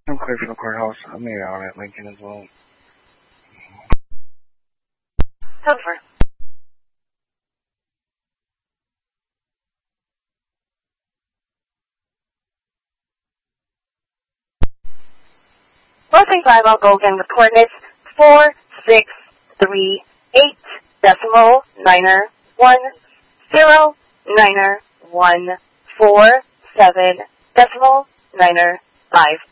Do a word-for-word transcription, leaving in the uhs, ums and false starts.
I'm clear for the courthouse. I'm here out at Lincoln as well. Over. one three five, I'll go again with coordinates four six three eight decimal niner one zero niner one four seven decimal niner five.